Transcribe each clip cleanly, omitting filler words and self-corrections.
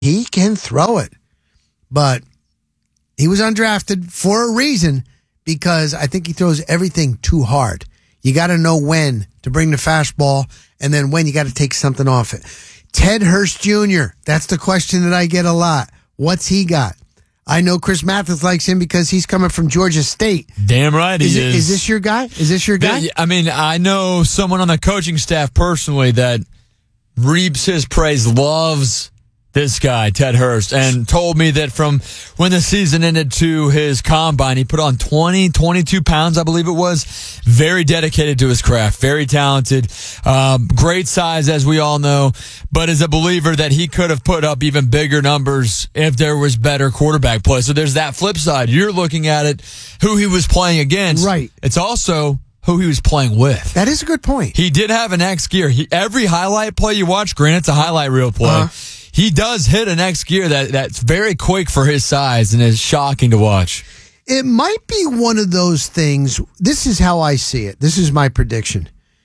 He can throw it. But he was undrafted for a reason, because I think he throws everything too hard. You got to know when to bring the fastball, and then when you got to take something off it. Ted Hurst Jr., that's the question that I get a lot. What's he got? I know Chris Mathis likes him because he's coming from Georgia State. Damn right he is. Is this your guy? Is this your guy? I mean, I know someone on the coaching staff personally that reaps his praise, loves this guy, Ted Hurst, and told me that from when the season ended to his combine, he put on 22 pounds, I believe it was. Very dedicated to his craft, very talented, great size, as we all know, but is a believer that he could have put up even bigger numbers if there was better quarterback play. So there's that flip side. You're looking at it, who he was playing against. Right. It's also who he was playing with. That is a good point. He did have an X gear. Every highlight play you watch, granted, it's a highlight reel play. He does hit an X gear that's very quick for his size and is shocking to watch. It might be one of those things. This is how I see it. This is my prediction.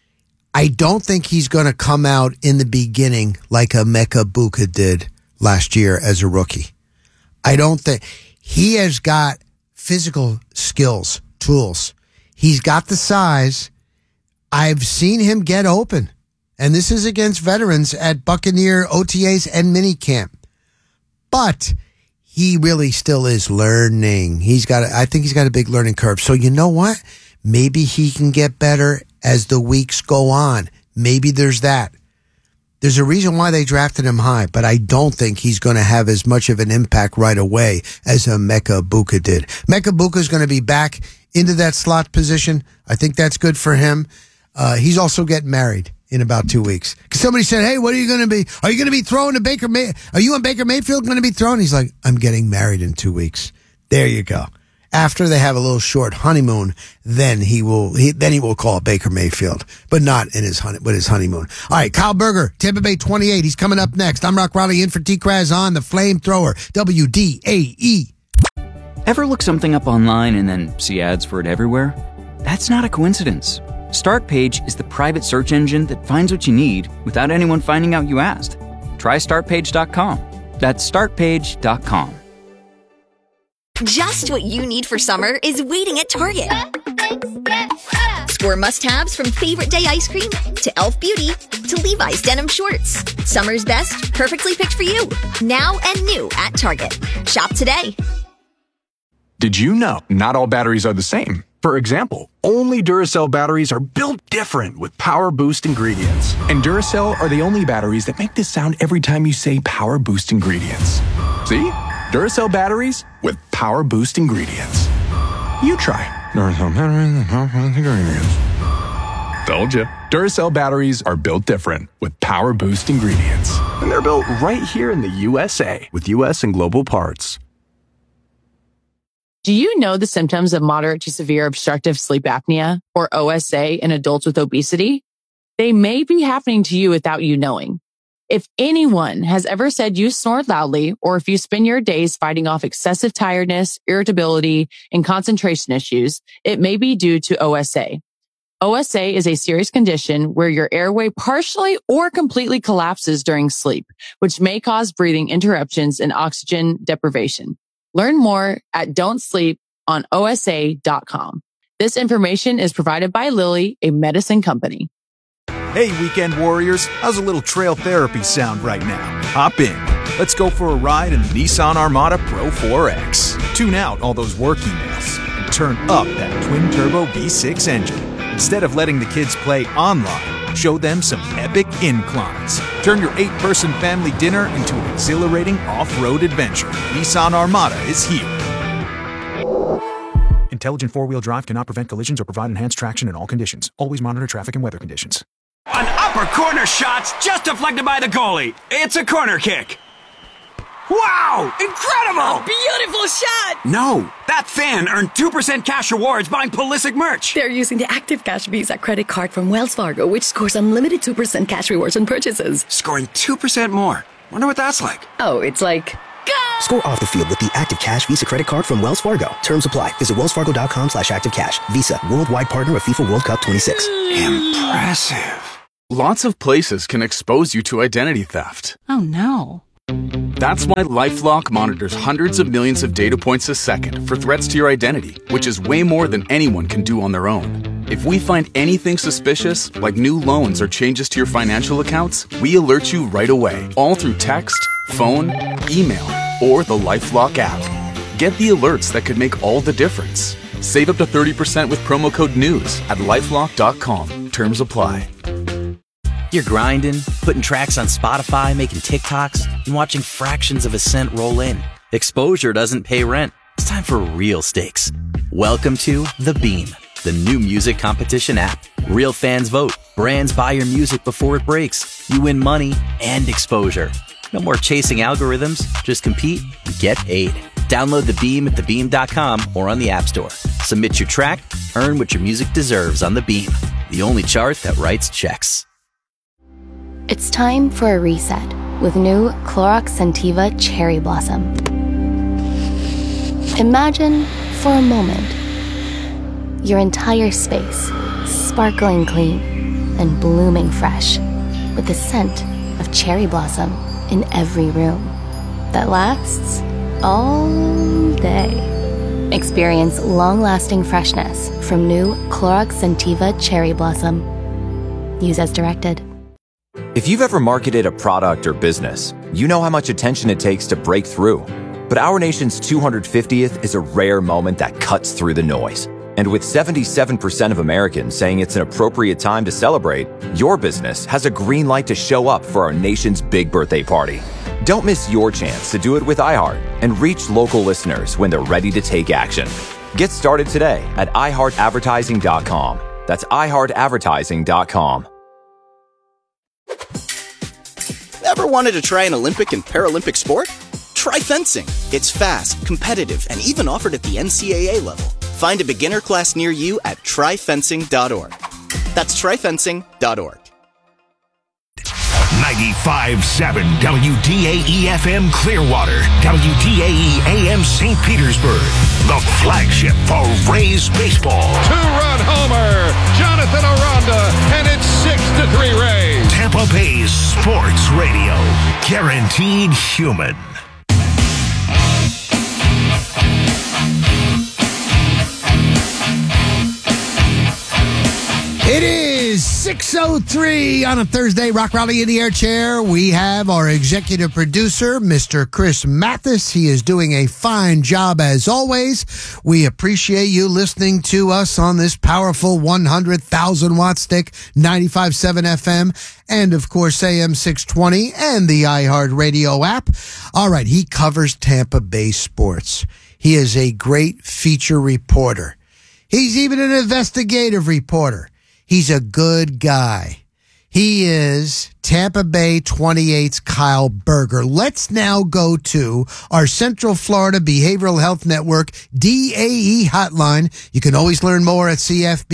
I don't think he's going to come out in the beginning like Emeka Buka did last year as a rookie. I don't think. He has got physical skills, tools. He's got the size. I've seen him get open. And this is against veterans at Buccaneer OTAs and minicamp. But he really still is learning. I think he's got a big learning curve. So you know what? Maybe he can get better as the weeks go on. Maybe there's that. There's a reason why they drafted him high, but I don't think he's going to have as much of an impact right away as Emeka Buka did. Emeka Buka is going to be back into that slot position. I think that's good for him. He's also getting married in about 2 weeks. Because somebody said, hey, what are you going to be? Are you going to be throwing to Baker Mayfield? Are you and Baker Mayfield going to be throwing? He's like, I'm getting married in 2 weeks. There you go. After they have a little short honeymoon, then he will call Baker Mayfield, but not in his honeymoon. All right, Kyle Berger, Tampa Bay 28. He's coming up next. I'm Rock Riley in for T-Kraz on the Flamethrower, WDAE. Ever look something up online and then see ads for it everywhere? That's not a coincidence. Startpage is the private search engine that finds what you need without anyone finding out you asked. Try Startpage.com. That's Startpage.com. Just what you need for summer is waiting at Target. Score must-haves from Favorite Day ice cream to Elf Beauty to Levi's denim shorts. Summer's best, perfectly picked for you. Now and new at Target. Shop today. Did you know not all batteries are the same? For example, only Duracell batteries are built different with Power Boost ingredients. And Duracell are the only batteries that make this sound every time you say Power Boost ingredients. See? Duracell batteries with Power Boost ingredients. You try Duracell batteries with Power Boost ingredients. Told you. Duracell batteries are built different with Power Boost ingredients. And they're built right here in the USA with US and global parts. Do you know the symptoms of moderate to severe obstructive sleep apnea, or OSA, in adults with obesity? They may be happening to you without you knowing. If anyone has ever said you snore loudly, or if you spend your days fighting off excessive tiredness, irritability, and concentration issues, it may be due to OSA. OSA is a serious condition where your airway partially or completely collapses during sleep, which may cause breathing interruptions and oxygen deprivation. Learn more at don'tsleeponosa.com. This information is provided by Lilly, a medicine company. Hey, weekend warriors, how's a little trail therapy sound right now? Hop in. Let's go for a ride in the Nissan Armada Pro 4X. Tune out all those work emails and turn up that twin-turbo V6 engine. Instead of letting the kids play online, show them some epic inclines. Turn your 8-person family dinner into an exhilarating off-road adventure. Nissan Armada is here. Intelligent four-wheel drive cannot prevent collisions or provide enhanced traction in all conditions. Always monitor traffic and weather conditions. An upper corner shot's just deflected by the goalie. It's a corner kick. Wow! Incredible! A beautiful shot! No, that fan earned 2% cash rewards buying Pulisic merch. They're using the Active Cash Visa credit card from Wells Fargo, which scores unlimited 2% cash rewards on purchases. Scoring 2% more. Wonder what that's like. Oh, it's like... Go! Score off the field with the Active Cash Visa credit card from Wells Fargo. Terms apply. Visit wellsfargo.com/activecash. Visa, worldwide partner of FIFA World Cup 26. Impressive. Lots of places can expose you to identity theft. Oh no. That's why LifeLock monitors hundreds of millions of data points a second for threats to your identity, which is way more than anyone can do on their own. If we find anything suspicious, like new loans or changes to your financial accounts, we alert you right away, all through text, phone, email, or the LifeLock app. Get the alerts that could make all the difference. Save up to 30% with promo code NEWS at LifeLock.com. Terms apply. You're grinding, putting tracks on Spotify, making TikToks, and watching fractions of a cent roll in. Exposure doesn't pay rent. It's time for real stakes. Welcome to The Beam, the new music competition app. Real fans vote. Brands buy your music before it breaks. You win money and exposure. No more chasing algorithms. Just compete and get paid. Download The Beam at thebeam.com or on the App Store. Submit your track, earn what your music deserves on The Beam, the only chart that writes checks. It's time for a reset with new Clorox Scentiva Cherry Blossom. Imagine, for a moment, your entire space sparkling clean and blooming fresh with the scent of cherry blossom in every room that lasts all day. Experience long-lasting freshness from new Clorox Scentiva Cherry Blossom. Use as directed. If you've ever marketed a product or business, you know how much attention it takes to break through. But our nation's 250th is a rare moment that cuts through the noise. And with 77% of Americans saying it's an appropriate time to celebrate, your business has a green light to show up for our nation's big birthday party. Don't miss your chance to do it with iHeart and reach local listeners when they're ready to take action. Get started today at iHeartAdvertising.com. That's iHeartAdvertising.com. Ever wanted to try an Olympic and Paralympic sport? Try fencing. It's fast, competitive, and even offered at the NCAA level. Find a beginner class near you at tryfencing.org. That's tryfencing.org. 95.7 WDAE-FM Clearwater, WDAE AM St. Petersburg, the flagship for Rays baseball. Two-run homer, Jonathan Aranda, and it's 6-3 Rays. Tampa Bay's sports radio, guaranteed human. It is 6:03 on a Thursday. Rock Raleigh in the air chair. We have our executive producer, Mr. Chris Mathis. He is doing a fine job as always. We appreciate you listening to us on this powerful 100,000 watt stick, 95.7 FM, and of course AM 620 and the iHeart Radio app. All right, he covers Tampa Bay sports. He is a great feature reporter. He's even an investigative reporter. He's a good guy. He is Tampa Bay 28's Kyle Berger. Let's now go to our Central Florida Behavioral Health Network DAE hotline. You can always learn more at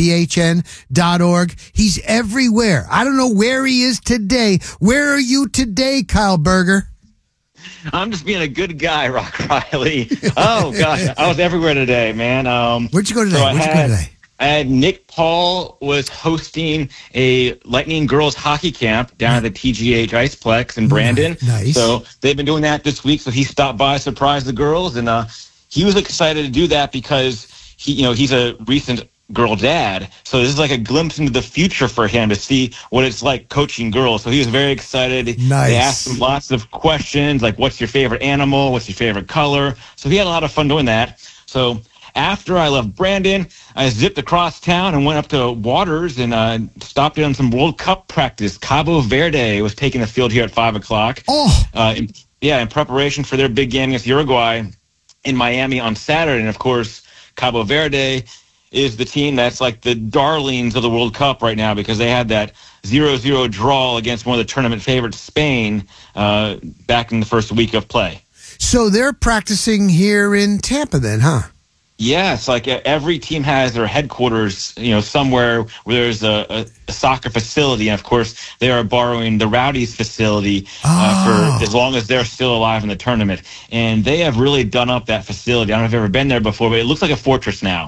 cfbhn.org. He's everywhere. I don't know where he is today. Where are you today, Kyle Berger? I'm just being a good guy, Rock Riley. Oh, gosh. I was everywhere today, man. Where'd you go today? I had Nick Paul was hosting a Lightning girls hockey camp down at the TGH Iceplex in Brandon. Nice. So they've been doing that this week. So he stopped by, surprised the girls, and he was excited to do that because he's a recent girl dad. So this is like a glimpse into the future for him to see what it's like coaching girls. So he was very excited. Nice. They asked him lots of questions like, what's your favorite animal? What's your favorite color? So he had a lot of fun doing that. So after I left Brandon, I zipped across town and went up to Waters and stopped in on some World Cup practice. Cabo Verde was taking the field here at 5 o'clock. Oh. In preparation for their big game against Uruguay in Miami on Saturday. And, of course, Cabo Verde is the team that's like the darlings of the World Cup right now because they had that 0-0 draw against one of the tournament favorites, Spain, back in the first week of play. So they're practicing here in Tampa then, huh? Yes, like every team has their headquarters, somewhere where there's a soccer facility. And, of course, they are borrowing the Rowdies facility for as long as they're still alive in the tournament. And they have really done up that facility. I don't know if you've ever been there before, but it looks like a fortress now.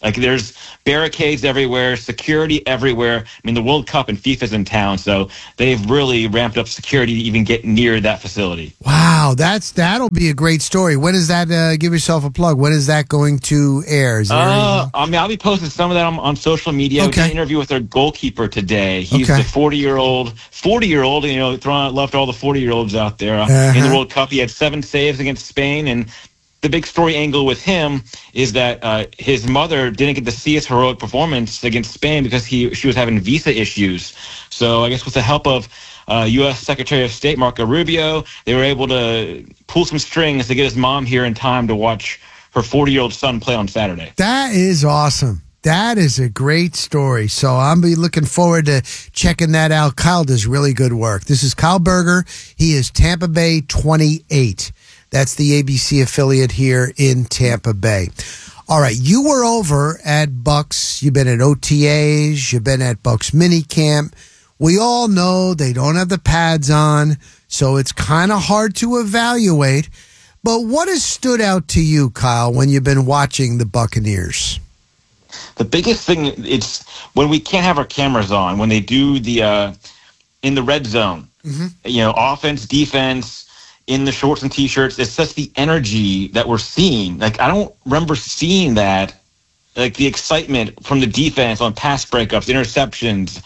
Like, there's barricades everywhere, security everywhere. I mean, the World Cup and FIFA's in town, so they've really ramped up security to even get near that facility. Wow, that'll be a great story. When is that? Give yourself a plug. When is that going to air? I'll be posting some of that on social media. Okay. We did an interview with our goalkeeper today. He's the 40-year-old, throwing love to all the 40-year-olds out there. In the World Cup, he had 7 saves against Spain, and the big story angle with him is that his mother didn't get to see his heroic performance against Spain because she was having visa issues. So I guess with the help of U.S. Secretary of State Marco Rubio, they were able to pull some strings to get his mom here in time to watch her 40-year-old son play on Saturday. That is awesome. That is a great story. So I'm be looking forward to checking that out. Kyle does really good work. This is Kyle Berger. He is Tampa Bay 28. That's the ABC affiliate here in Tampa Bay. All right, you were over at Bucks. You've been at OTAs. You've been at Bucks minicamp. We all know they don't have the pads on, so it's kind of hard to evaluate. But what has stood out to you, Kyle, when you've been watching the Buccaneers? The biggest thing is when we can't have our cameras on, when they do the in the red zone, offense, defense, in the shorts and T-shirts, it's just the energy that we're seeing. Like, I don't remember seeing that, like the excitement from the defense on pass breakups, interceptions.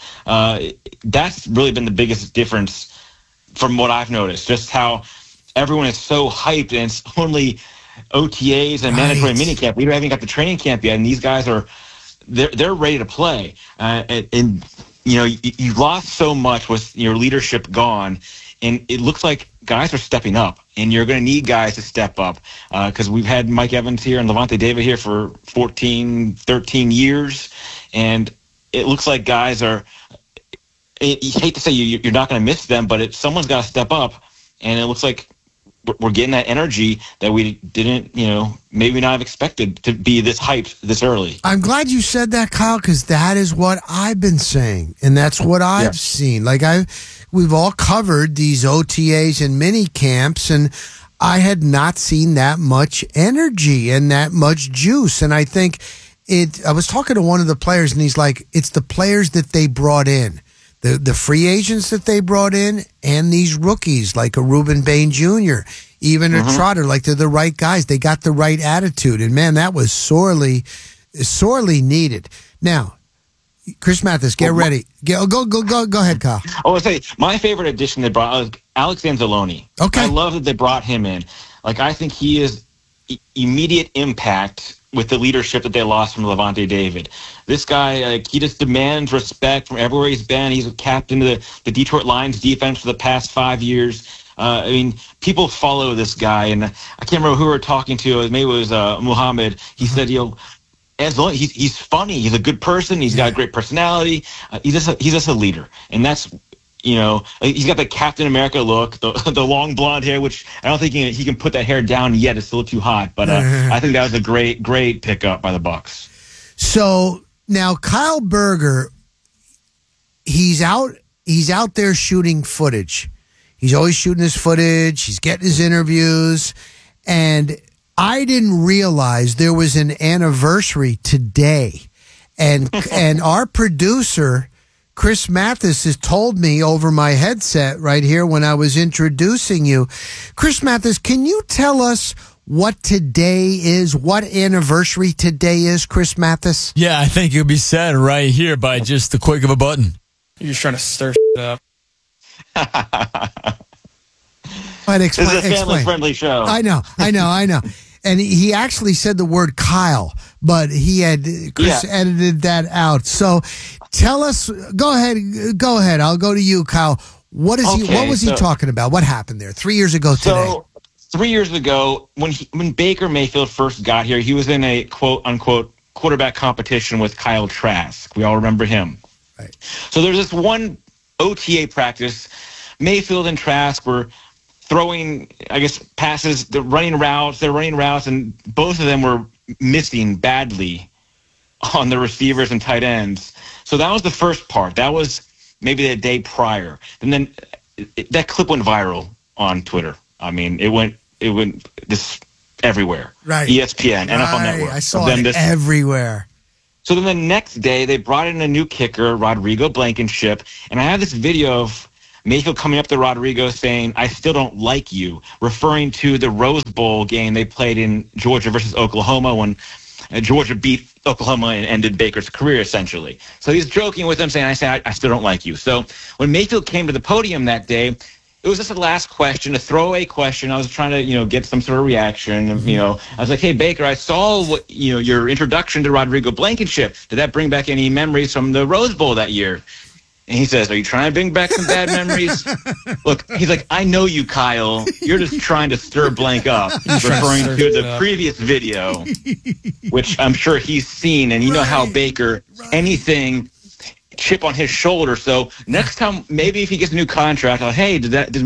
That's really been the biggest difference from what I've noticed, just how everyone is so hyped, and it's only OTAs and mandatory minicamp. We haven't got the training camp yet, and these guys they're ready to play. And you've lost so much with your leadership gone, and it looks like guys are stepping up, and you're going to need guys to step up because we've had Mike Evans here and Levante David here for 14, 13 years, and it looks like guys are – you hate to say you're not going to miss them, but someone's got to step up, and it looks like we're getting that energy that we didn't, maybe not have expected to be this hyped this early. I'm glad you said that, Kyle, because that is what I've been saying, and that's what I've seen. Like, we've all covered these OTAs and mini camps, and I had not seen that much energy and that much juice. And I think I was talking to one of the players, and he's like, it's the players that they brought in. The free agents that they brought in, and these rookies like a Reuben Bain Jr., even a Trotter, like they're the right guys. They got the right attitude. And, man, that was sorely needed. Now, Chris Mathis, get ready. Go ahead, Kyle. I would say my favorite addition they brought was Alex Anzalone. Okay. I love that they brought him in. Like, I think he is immediate impact with the leadership that they lost from Levante David. This guy, he just demands respect from everywhere he's been. He's a captain of the Detroit Lions defense for the past 5 years. I mean, people follow this guy, and I can't remember who we were talking to. Maybe it was Muhammad. He said, Anzalone, he's funny. He's a good person. He's got a great personality. He's just a leader, and that's he's got the Captain America look, the long blonde hair, which I don't think he can put that hair down yet. It's still too hot, but I think that was a great pickup by the Bucs. So now Kyle Berger, he's out there shooting footage. He's always shooting his footage. He's getting his interviews, and I didn't realize there was an anniversary today, and our producer Chris Mathis has told me over my headset right here when I was introducing you. Chris Mathis, can you tell us what today is, what anniversary today is, Chris Mathis? Yeah, I think it'll be said right here by just the click of a button. You're just trying to stir up. This is a family-friendly show. I know. And he actually said the word Kyle, but Chris edited that out. So tell us, go ahead. I'll go to you, Kyle. What was he talking about? What happened there 3 years ago today? So 3 years ago, when Baker Mayfield first got here, he was in a quote-unquote quarterback competition with Kyle Trask. We all remember him. Right. So there's this one OTA practice. Mayfield and Trask were throwing, passes. They're running routes, and both of them were missing badly on the receivers and tight ends. So that was the first part. That was maybe the day prior. And then that clip went viral on Twitter. I mean, it went this everywhere. Right. ESPN, NFL Network. I saw it everywhere. So then the next day, they brought in a new kicker, Rodrigo Blankenship, and I have this video of Mayfield coming up to Rodrigo saying, "I still don't like you," referring to the Rose Bowl game they played in Georgia versus Oklahoma when Georgia beat Oklahoma and ended Baker's career, essentially. So he's joking with him, saying, I still don't like you. So when Mayfield came to the podium that day, it was just a last question, a throwaway question. I was trying to, get some sort of reaction. I was like, "Hey, Baker, I saw your introduction to Rodrigo Blankenship. Did that bring back any memories from the Rose Bowl that year?" And he says, "Are you trying to bring back some bad memories?" Look, he's like, "I know you, Kyle. You're just trying to stir Blank up," referring to the previous video, which I'm sure he's seen. And you know how Baker, anything, chip on his shoulder. So next time, maybe if he gets a new contract, hey, did that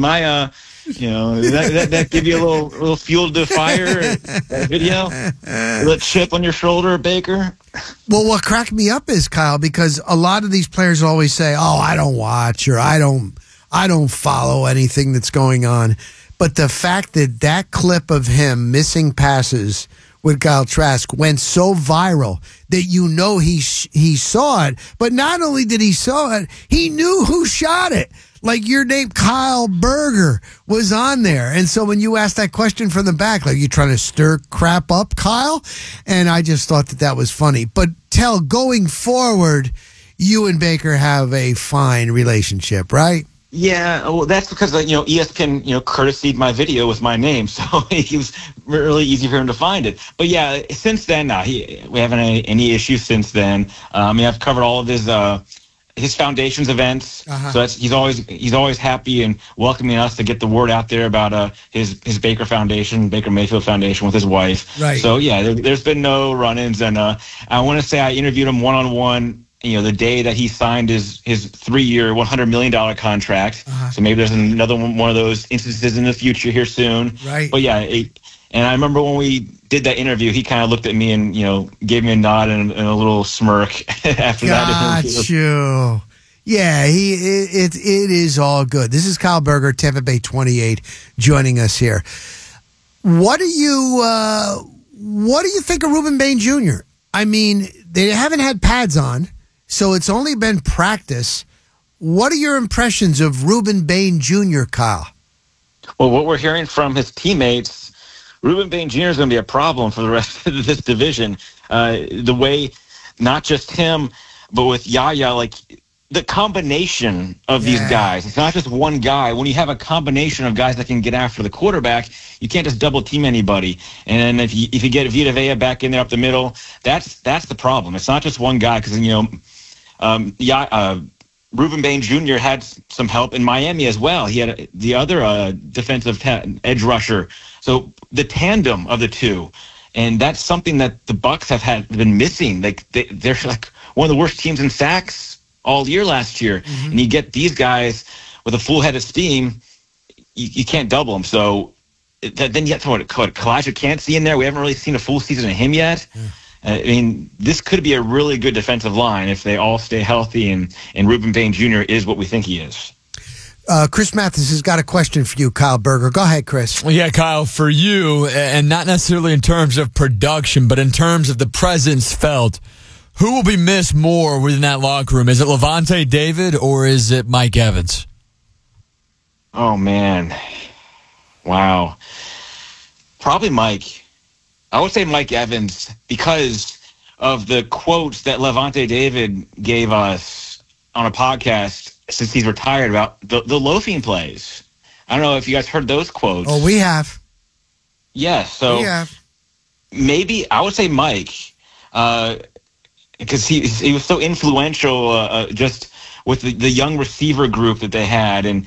give you a little fuel to fire? That video, a little chip on your shoulder, Baker. Well, what cracked me up is, Kyle, because a lot of these players always say, "Oh, I don't watch," or I don't follow anything that's going on. But the fact that clip of him missing passes with Kyle Trask went so viral that he saw it. But not only did he saw it, he knew who shot it. Like your name, Kyle Berger, was on there. And so when you asked that question from the back, like, you trying to stir crap up, Kyle? And I just thought that was funny. But going forward, you and Baker have a fine relationship, right? Yeah, well, that's because ESPN courtesied my video with my name, so it was really easy for him to find it. But yeah, since then, we haven't had any issues since then. I've covered all of his foundation's events, so he's always happy and welcoming us to get the word out there about his Baker Foundation, Baker Mayfield Foundation, with his wife. Right. So yeah, there's been no run-ins, and I want to say I interviewed him one-on-one. The day that he signed his 3-year, $100 million contract. So maybe there's another one of those instances in the future here soon. Right. But yeah, and I remember when we did that interview, he kind of looked at me and, gave me a nod and a little smirk after that. Got you. Yeah, it is all good. This is Kyle Berger, Tampa Bay 28, joining us here. What do you think of Ruben Bain Jr.? I mean, they haven't had pads on, so it's only been practice. What are your impressions of Ruben Bain Jr., Kyle? Well, what we're hearing from his teammates, Ruben Bain Jr. is going to be a problem for the rest of this division. The way, not just him, but with Yaya, like the combination of these guys. It's not just one guy. When you have a combination of guys that can get after the quarterback, you can't just double team anybody. And if you get Vita Vea back in there up the middle, that's the problem. It's not just one guy, because Ruben Bain Jr. had some help in Miami as well. He had the other defensive edge rusher. So the tandem of the two, and that's something that the Bucs have been missing. They're like one of the worst teams in sacks all year last year. And you get these guys with a full head of steam, you can't double them. So then you have to put Kalijah Kancey in there. We haven't really seen a full season of him yet. I mean, this could be a really good defensive line if they all stay healthy and Ruben Bain Jr. is what we think he is. Chris Mathis has got a question for you, Kyle Berger. Go ahead, Chris. Well, yeah, Kyle, for you, and not necessarily in terms of production, but in terms of the presence felt, who will be missed more within that locker room? Is it Lavonte David or is it Mike Evans? Oh, man. Wow. Probably Mike. I would say Mike Evans because of the quotes that Lavonte David gave us on a podcast since he's retired about the loafing plays. I don't know if you guys heard those quotes. Oh, we have. Yeah, so we have. Maybe I would say Mike because he was so influential just with the young receiver group that they had. And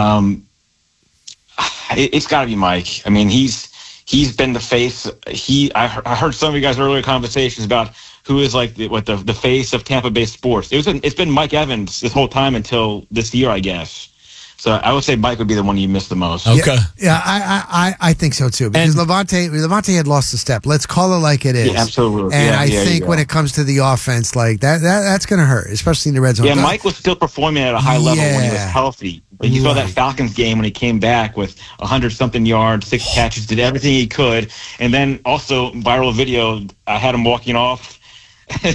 it's got to be Mike. I mean, he's been the face. I heard some of you guys' earlier conversations about who is like the face of Tampa Bay sports. It's been Mike Evans this whole time until this year, I guess. So I would say Mike would be the one you miss the most. Okay. Yeah, I think so too. Because Lavonte had lost a step. Let's call it like it is. Yeah, absolutely. And I think when it comes to the offense, like that's going to hurt, especially in the red zone. Yeah, Mike was still performing at a high level when he was healthy. But you saw that Falcons game when he came back with 100-something yards, 6 catches, did everything he could. And then also viral video, I had him walking off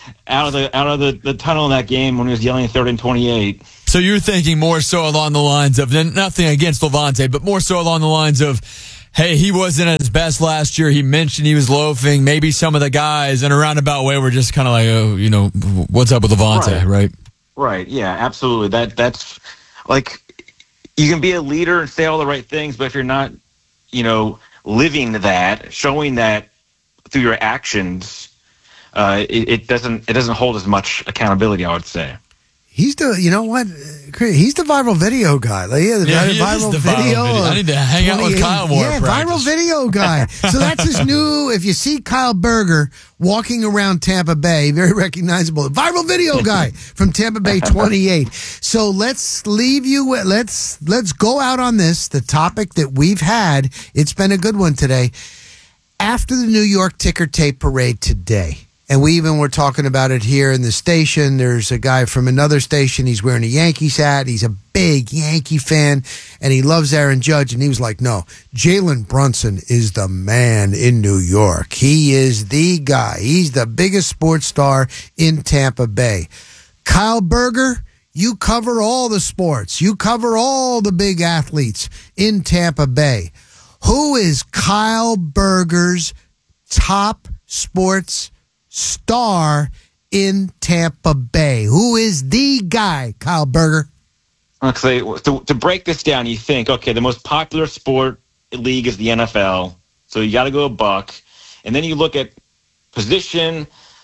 out of the tunnel in that game when he was yelling 3rd and 28. So you're thinking more so along the lines of, nothing against Lavonte, but more so along the lines of, hey, he wasn't at his best last year. He mentioned he was loafing. Maybe some of the guys in a roundabout way were just kind of like, oh, what's up with Lavonte, right? Right, yeah, absolutely. That's like, you can be a leader and say all the right things, but if you're not, living that, showing that through your actions, it doesn't hold as much accountability, I would say. He's the, he's the viral video guy. Like, viral video. I need to hang out with Kyle more. Yeah, viral video guy. So that's his new, if you see Kyle Berger walking around Tampa Bay, very recognizable. Viral video guy from Tampa Bay 28. So let's leave you, let's go out on this, the topic that we've had. It's been a good one today. After the New York ticker tape parade today, and we even were talking about it here in the station. There's a guy from another station. He's wearing a Yankees hat. He's a big Yankee fan, and he loves Aaron Judge. And he was like, no, Jalen Brunson is the man in New York. He is the guy. He's the biggest sports star in Tampa Bay. Kyle Berger, you cover all the sports. You cover all the big athletes in Tampa Bay. Who is Kyle Berger's top sports star in Tampa Bay? Who is the guy, Kyle Berger? Okay, to break this down, you think, okay, the most popular sport league is the NFL, so you got to go a buck. And then you look at position,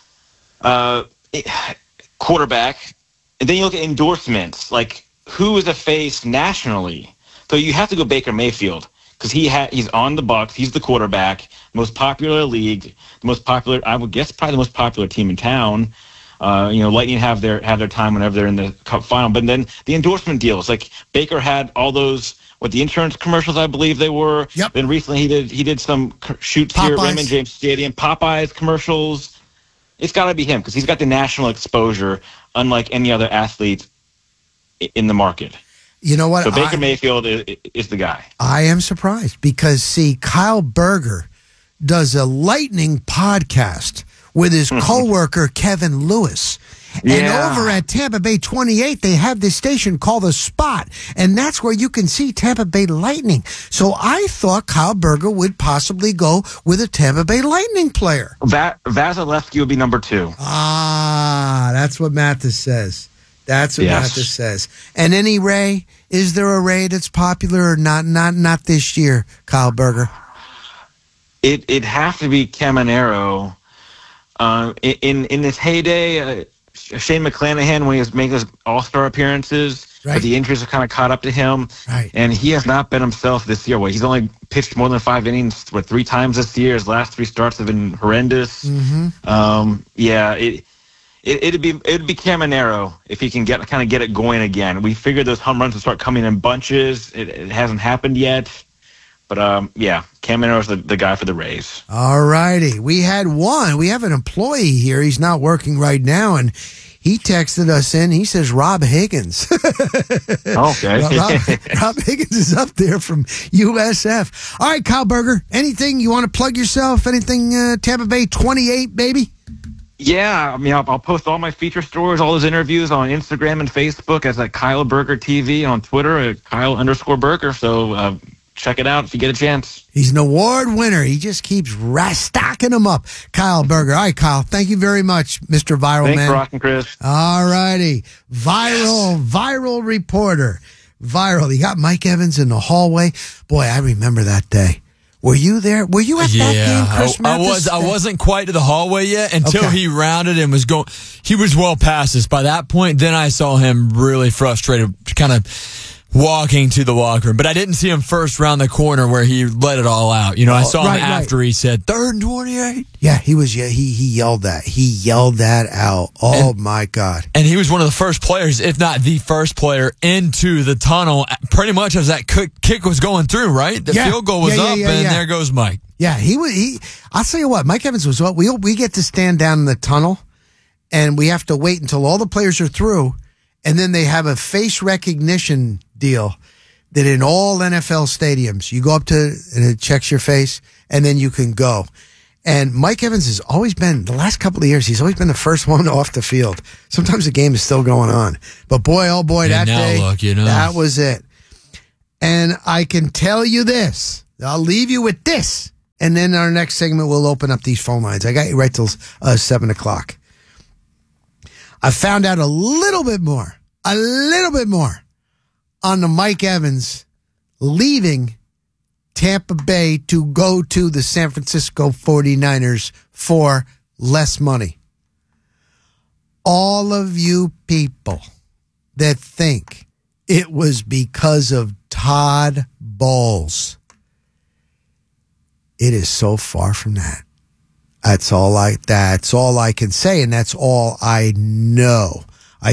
quarterback, and then you look at endorsements, like who is a face nationally. So you have to go Baker Mayfield because he's on the Bucs, he's the quarterback, most popular league, the most popular, I would guess probably the most popular team in town. Lightning have their time whenever they're in the Cup final. But then the endorsement deals, like Baker had all those, the insurance commercials, I believe they were. Yep. Then recently he did some shoots here at Raymond James Stadium, Popeyes commercials. It's got to be him because he's got the national exposure, unlike any other athlete in the market. You know what? So Baker Mayfield is the guy. I am surprised because, see, Kyle Berger does a Lightning podcast with his coworker Kevin Lewis. Yeah. And over at Tampa Bay 28, they have this station called The Spot, and that's where you can see Tampa Bay Lightning. So I thought Kyle Berger would possibly go with a Tampa Bay Lightning player. Vasilevsky would be number 2. Ah, that's what Mathis says. That's what Mathis says. And any Ray, is there a Ray that's popular or not? Not this year, Kyle Berger. It'd have to be Caminero. In his heyday, Shane McClanahan, when he was making his all-star appearances, but the injuries have kind of caught up to him. Right. And he has not been himself this year. He's only pitched more than 5 innings, 3 times this year. His last 3 starts have been horrendous. Mm-hmm. It'd be Caminero if he can get it going again. We figured those home runs would start coming in bunches. It hasn't happened yet. But, Caminero's the guy for the Rays. All righty. We have an employee here. He's not working right now, and he texted us in. He says Rob Higgins. Okay. Rob Higgins is up there from USF. All right, Kyle Berger, anything you want to plug yourself? Anything Tampa Bay 28, baby? Yeah, I'll post all my feature stories, all those interviews on Instagram and Facebook as Kyle Berger TV, on Twitter at Kyle_Berger. So check it out if you get a chance. He's an award winner. He just keeps stacking them up. Kyle Berger. All right, Kyle. Thank you very much, Mr. Viral Man. Thanks for rocking, Chris. All righty. Viral reporter. Viral. He got Mike Evans in the hallway. Boy, I remember that day. Were you there? Were you at that game, Chris Mathis? I wasn't quite to the hallway yet until he rounded and was going. He was well past us by that point. Then I saw him really frustrated, kind of walking to the locker room. But I didn't see him first round the corner where he let it all out. I saw him after he said 3rd and 28. Yeah, he was. Yeah, he yelled that. He yelled that out. Oh, my God. And he was one of the first players, if not the first player, into the tunnel pretty much as that kick was going through, right? The field goal was up, and there goes Mike. Yeah, I'll tell you what, Mike Evans was what? We get to stand down in the tunnel, and we have to wait until all the players are through, and then they have a face recognition deal that in all NFL stadiums, you go up to, and it checks your face, and then you can go. And Mike Evans has always been, the last couple of years, he's always been the first one off the field. Sometimes the game is still going on. But boy, oh boy, that day, that was it. And I can tell you this. I'll leave you with this. And then our next segment, we'll open up these phone lines. I got you right till 7 o'clock. I found out a little bit more on the Mike Evans leaving Tampa Bay to go to the San Francisco 49ers for less money. All of you people that think it was because of Todd Bowles, it is so far from that. That's all I can say, and that's all I know.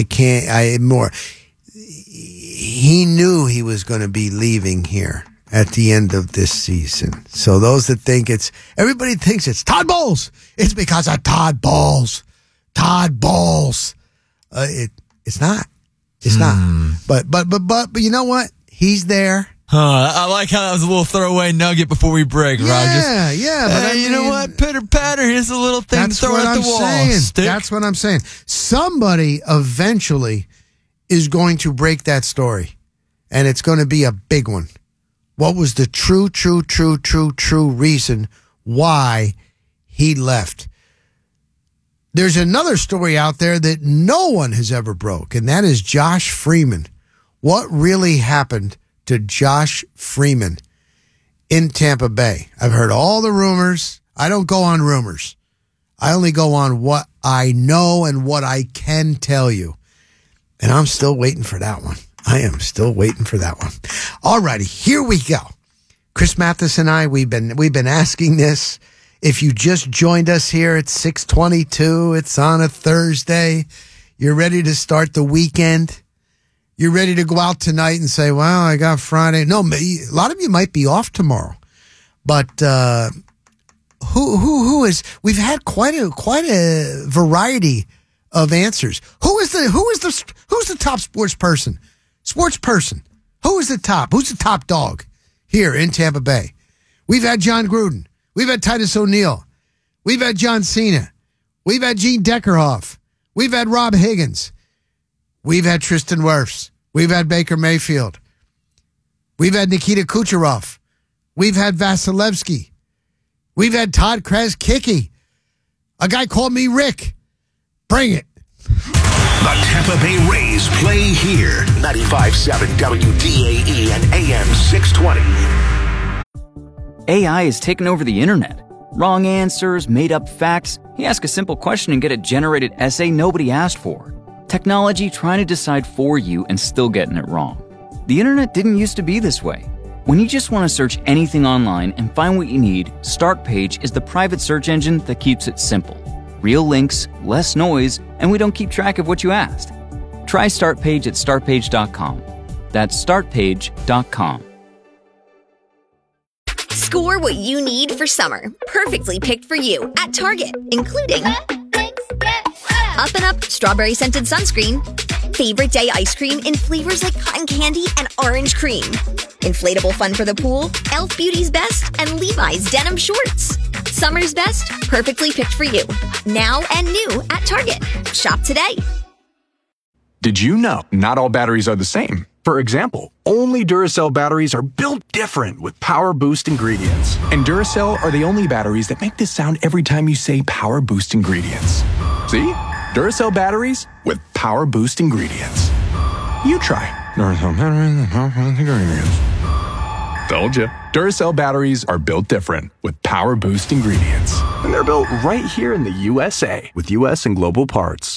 He knew he was going to be leaving here at the end of this season. So those that think everybody thinks it's Todd Bowles. It's because of Todd Bowles. Todd Bowles. It's not. It's not. But you know what? He's there. I like how that was a little throwaway nugget before we break, Rob. Yeah. But you know what? Pitter patter. Here's a little thing to throw at the wall. That's what I'm saying. Somebody eventually is going to break that story, and it's going to be a big one. What was the true reason why he left? There's another story out there that no one has ever broke, and that is Josh Freeman. What really happened to Josh Freeman in Tampa Bay? I've heard all the rumors. I don't go on rumors. I only go on what I know and what I can tell you. And I'm still waiting for that one. I am still waiting for that one. All righty, here we go. Chris Mathis and I, we've been asking this. If you just joined us here at 6:22, it's on a Thursday. You're ready to start the weekend. You're ready to go out tonight and say, well, I got Friday. No, a lot of you might be off tomorrow. But who is? We've had quite a variety of answers. Who's the top sports person? Who is the top? Who's the top dog here in Tampa Bay? We've had John Gruden. We've had Titus O'Neil. We've had John Cena. We've had Gene Deckerhoff. We've had Rob Higgins. We've had Tristan Wirfs. We've had Baker Mayfield. We've had Nikita Kucherov. We've had Vasilevsky. We've had Todd Kreskicki. A guy called me Rick. Bring it. The Tampa Bay Rays play here. 95.7 WDAE and AM 620. AI has taken over the internet. Wrong answers, made up facts. You ask a simple question and get a generated essay nobody asked for. Technology trying to decide for you and still getting it wrong. The internet didn't used to be this way. When you just want to search anything online and find what you need, Startpage is the private search engine that keeps it simple. Real links, less noise, and we don't keep track of what you asked. Try Startpage at startpage.com. That's startpage.com. Score what you need for summer. Perfectly picked for you at Target, including Up and Up strawberry scented sunscreen, favorite day ice cream in flavors like cotton candy and orange cream, inflatable fun for the pool, Elf Beauty's Best, and Levi's denim shorts. Summer's best, perfectly picked for you. Now and new at Target. Shop today. Did you know not all batteries are the same? For example, only Duracell batteries are built different with Power Boost ingredients. And Duracell are the only batteries that make this sound every time you say Power Boost ingredients. See? Duracell batteries with Power Boost ingredients. You try Duracell batteries with Power Boost ingredients. Told you. Duracell batteries are built different with Power Boost ingredients. And they're built right here in the USA with US and global parts.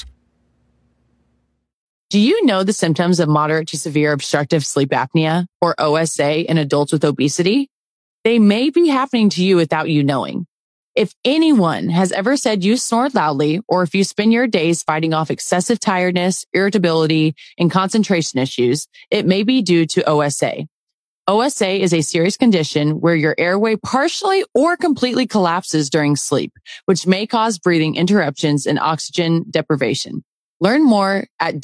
Do you know the symptoms of moderate to severe obstructive sleep apnea, or OSA, in adults with obesity? They may be happening to you without you knowing. If anyone has ever said you snore loudly, or if you spend your days fighting off excessive tiredness, irritability, and concentration issues, it may be due to OSA. OSA is a serious condition where your airway partially or completely collapses during sleep, which may cause breathing interruptions and oxygen deprivation. Learn more at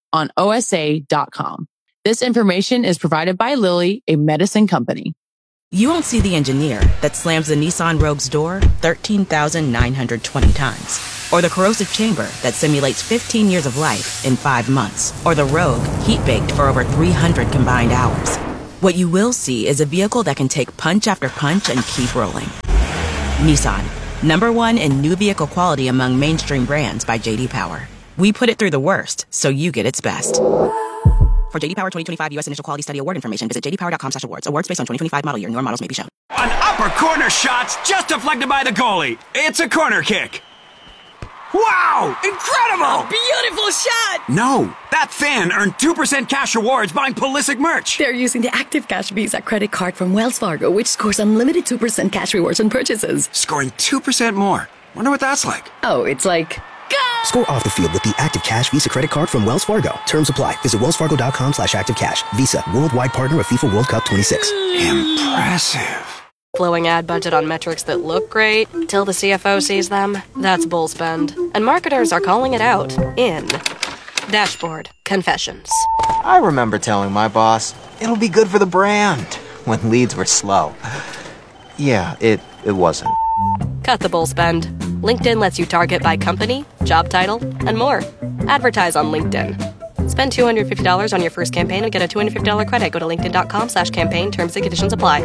don'tsleeponosa.com. This information is provided by Lilly, a medicine company. You won't see the engineer that slams the Nissan Rogue's door 13,920 times. Or the corrosive chamber that simulates 15 years of life in 5 months. Or the Rogue heat-baked for over 300 combined hours. What you will see is a vehicle that can take punch after punch and keep rolling. Nissan, #1 in new vehicle quality among mainstream brands by J.D. Power. We put it through the worst, so you get its best. For J.D. Power 2025 U.S. Initial Quality Study Award information, visit jdpower.com/awards. Awards based on 2025 model year. Newer models may be shown. An upper corner shot's just deflected by the goalie. It's a corner kick. Wow! Incredible! Beautiful shot! No, that fan earned 2% cash rewards buying Pulisic merch. They're using the Active Cash Visa credit card from Wells Fargo, which scores unlimited 2% cash rewards on purchases. Scoring 2% more. Wonder what that's like. Oh, it's like... Score off the field with the Active Cash Visa credit card from Wells Fargo. Terms apply. Visit wellsfargo.com/activecash. Visa, worldwide partner of FIFA World Cup 26. Impressive. Flowing ad budget on metrics that look great till the CFO sees them. That's bull spend. And marketers are calling it out in Dashboard Confessions. I remember telling my boss, it'll be good for the brand, when leads were slow. Yeah, it wasn't. Cut the bull spend. LinkedIn lets you target by company, job title, and more. Advertise on LinkedIn. Spend $250 on your first campaign and get a $250 credit. Go to linkedin.com/campaign. Terms and conditions apply.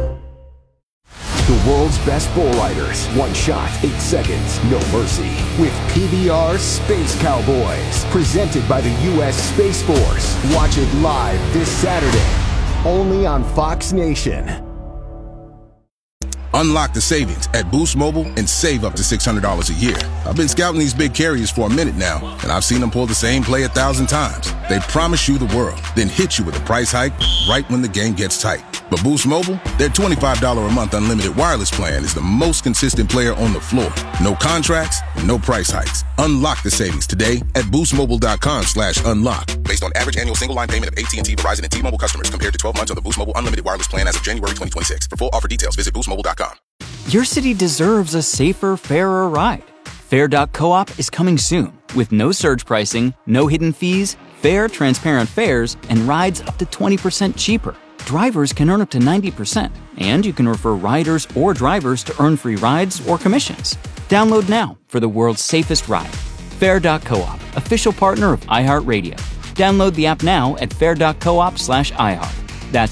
The world's best bull riders. One shot, 8 seconds, no mercy. With PBR Space Cowboys. Presented by the U.S. Space Force. Watch it live this Saturday. Only on Fox Nation. Unlock the savings at Boost Mobile and save up to $600 a year. I've been scouting these big carriers for a minute now, and I've seen them pull the same play 1,000 times. They promise you the world, then hit you with a price hike right when the game gets tight. But Boost Mobile, their $25 a month unlimited wireless plan is the most consistent player on the floor. No contracts, no price hikes. Unlock the savings today at boostmobile.com/unlock. Based on average annual single line payment of AT&T, Verizon, and T-Mobile customers compared to 12 months on the Boost Mobile unlimited wireless plan as of January 2026. For full offer details, visit boostmobile.com. Your city deserves a safer, fairer ride. Fair.coop is coming soon with no surge pricing, no hidden fees, fair, transparent fares, and rides up to 20% cheaper. Drivers can earn up to 90%, and you can refer riders or drivers to earn free rides or commissions. Download now for the world's safest ride. Fair.coop, official partner of iHeartRadio. Download the app now at fair.coop/iHeart. That's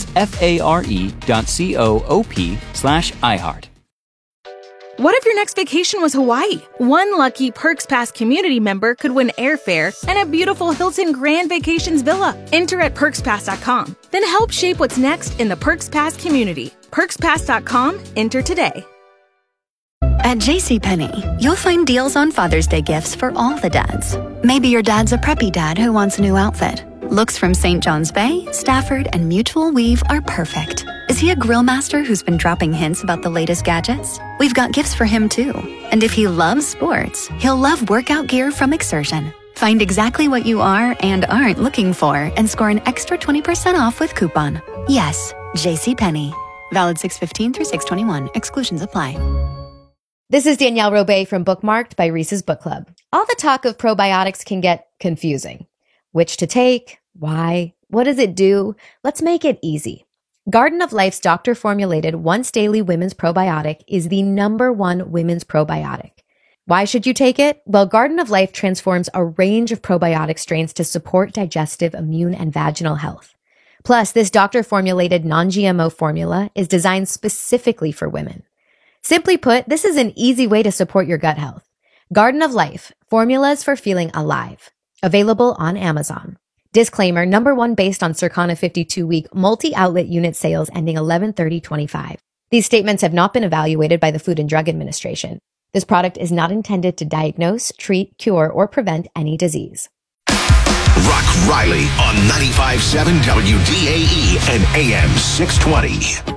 FARE.coop/iHeart. What if your next vacation was Hawaii? One lucky Perks Pass community member could win airfare and a beautiful Hilton Grand Vacations villa. Enter at PerksPass.com. Then help shape what's next in the Perks Pass community. PerksPass.com. Enter today. At JCPenney, you'll find deals on Father's Day gifts for all the dads. Maybe your dad's a preppy dad who wants a new outfit. Looks from St. John's Bay, Stafford, and Mutual Weave are perfect. Is he a grill master who's been dropping hints about the latest gadgets? We've got gifts for him too. And if he loves sports, he'll love workout gear from Exertion. Find exactly what you are and aren't looking for and score an extra 20% off with coupon. Yes, JCPenney. Valid 6/15 through 6/21. Exclusions apply. This is Danielle Robay from Bookmarked by Reese's Book Club. All the talk of probiotics can get confusing. Which to take? Why? What does it do? Let's make it easy. Garden of Life's doctor-formulated once-daily women's probiotic is the #1 women's probiotic. Why should you take it? Well, Garden of Life transforms a range of probiotic strains to support digestive, immune, and vaginal health. Plus, this doctor-formulated non-GMO formula is designed specifically for women. Simply put, this is an easy way to support your gut health. Garden of Life, formulas for feeling alive. Available on Amazon. Disclaimer, #1 based on Circana 52-week multi-outlet unit sales ending 11/30/25. These statements have not been evaluated by the Food and Drug Administration. This product is not intended to diagnose, treat, cure, or prevent any disease. Rock Riley on 95.7 WDAE and AM 620.